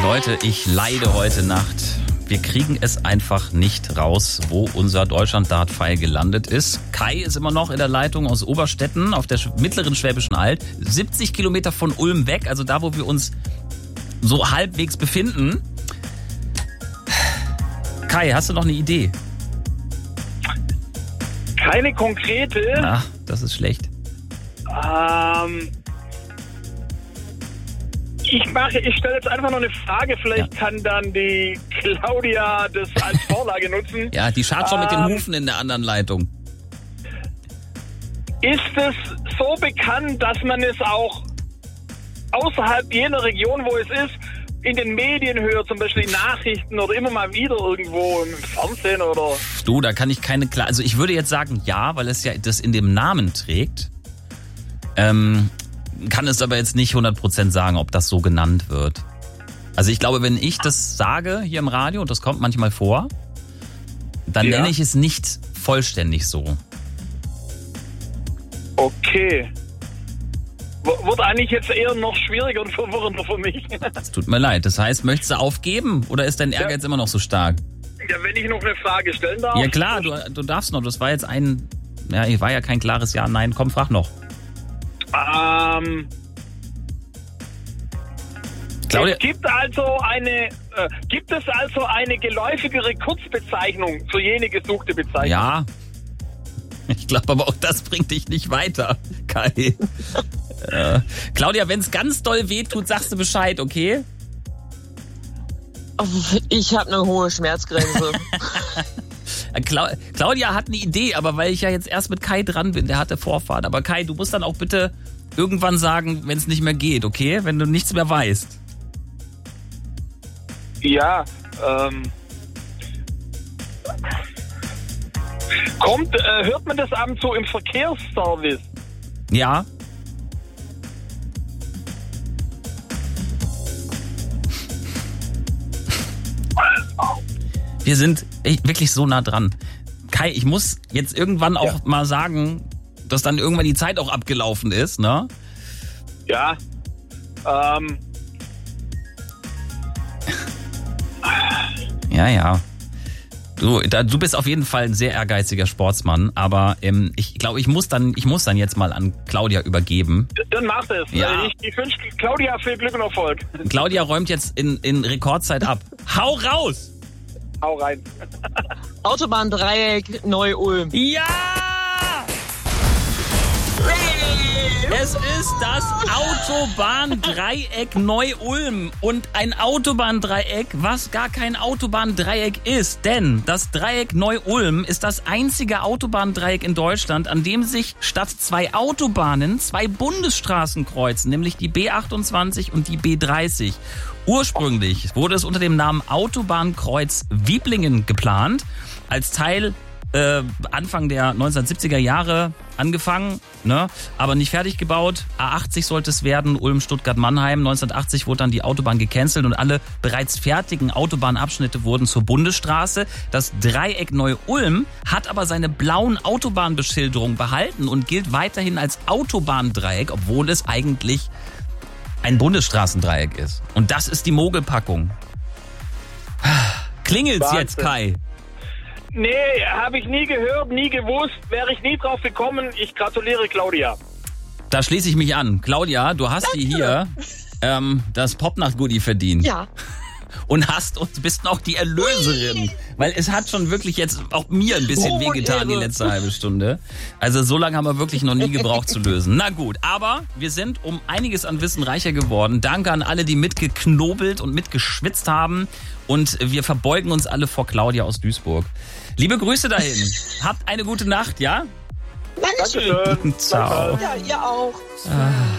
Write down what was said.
Leute, ich leide heute Nacht. Wir kriegen es einfach nicht raus, wo unser Deutschland-Dart-Pfeil gelandet ist. Kai ist immer noch in der Leitung aus Oberstetten auf der mittleren Schwäbischen Alb. 70 Kilometer von Ulm weg, also da, wo wir uns so halbwegs befinden. Kai, hast du noch eine Idee? Keine konkrete. Ach, das ist schlecht. Ich stelle jetzt einfach noch eine Frage. Vielleicht kann dann die Claudia das als Vorlage nutzen. Ja, die schaut schon mit den Hufen in der anderen Leitung. Ist es so bekannt, dass man es auch außerhalb jener Region, wo es ist, in den Medien hört, zum Beispiel in Nachrichten oder immer mal wieder irgendwo im Fernsehen oder? Du, da kann ich keine klar. Also ich würde jetzt sagen ja, weil es ja das in dem Namen trägt. Kann es aber jetzt nicht 100% sagen, ob das so genannt wird. Also ich glaube, wenn ich das sage hier im Radio, und das kommt manchmal vor, dann nenne ich es nicht vollständig so. Okay. Wird eigentlich jetzt eher noch schwieriger und verwirrender für mich. Es tut mir leid. Das heißt, möchtest du aufgeben oder ist dein Ehrgeiz immer noch so stark? Ja, wenn ich noch eine Frage stellen darf. Ja klar, du darfst noch. Das war jetzt war ja kein klares Ja, Nein. Komm, frag noch. Claudia? Gibt es also eine geläufigere Kurzbezeichnung für jene gesuchte Bezeichnung? Ja. Ich glaube aber auch, das bringt dich nicht weiter, Kai. Claudia, wenn es ganz doll wehtut, sagst du Bescheid, okay? Ich habe eine hohe Schmerzgrenze. Claudia hat eine Idee, aber weil ich ja jetzt erst mit Kai dran bin, der hatte Vorfahrt. Aber Kai, du musst dann auch bitte irgendwann sagen, wenn es nicht mehr geht, okay? Wenn du nichts mehr weißt. Ja, hört man das ab und zu im Verkehrsservice? Ja. Wir sind wirklich so nah dran. Kai, ich muss jetzt irgendwann auch mal sagen, dass dann irgendwann die Zeit auch abgelaufen ist, ne? Ja. Ja. Du bist auf jeden Fall ein sehr ehrgeiziger Sportsmann, aber ich glaube, ich muss dann jetzt mal an Claudia übergeben. Dann mach das. Ja. Ich wünsche Claudia viel Glück und Erfolg. Claudia räumt jetzt in Rekordzeit ab. Hau raus! Hau rein. Autobahndreieck Neu-Ulm. Ja! Es ist das Autobahndreieck Neu-Ulm und ein Autobahndreieck, was gar kein Autobahndreieck ist. Denn das Dreieck Neu-Ulm ist das einzige Autobahndreieck in Deutschland, an dem sich statt 2 Autobahnen 2 Bundesstraßen kreuzen, nämlich die B28 und die B30. Ursprünglich wurde es unter dem Namen Autobahnkreuz Wieblingen geplant, als Teil Anfang der 1970er Jahre angefangen, ne, aber nicht fertig gebaut. A80 sollte es werden, Ulm, Stuttgart, Mannheim. 1980 wurde dann die Autobahn gecancelt und alle bereits fertigen Autobahnabschnitte wurden zur Bundesstraße. Das Dreieck Neu-Ulm hat aber seine blauen Autobahnbeschilderungen behalten und gilt weiterhin als Autobahndreieck, obwohl es eigentlich ein Bundesstraßendreieck ist. Und das ist die Mogelpackung. Klingelt's Wahnsinn. Jetzt, Kai? Nee, habe ich nie gehört, nie gewusst, wäre ich nie drauf gekommen. Ich gratuliere Claudia. Da schließe ich mich an. Claudia, du hast dir hier das Popnacht-Goodie verdient. Ja. Und bist noch die Erlöserin. Weil es hat schon wirklich jetzt auch mir ein bisschen wehgetan die letzte halbe Stunde. Also so lange haben wir wirklich noch nie gebraucht zu lösen. Na gut, aber wir sind um einiges an Wissen reicher geworden. Danke an alle, die mitgeknobelt und mitgeschwitzt haben. Und wir verbeugen uns alle vor Claudia aus Duisburg. Liebe Grüße dahin. Habt eine gute Nacht, ja? Dankeschön. Ciao. Ja, ihr auch. Ah.